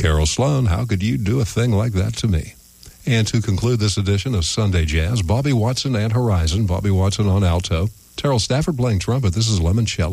Carol Sloan, how could you do a thing like that to me? And to conclude this edition of Sunday Jazz, Bobby Watson and Horizon. Bobby Watson on alto, Terrell Stafford playing trumpet. This is Limoncello.